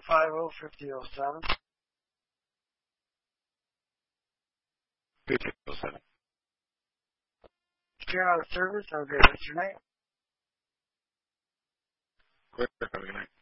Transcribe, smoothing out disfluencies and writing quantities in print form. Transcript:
750-5007. 5007. If you're out of service, have a great rest of your night. Quick, have a good night.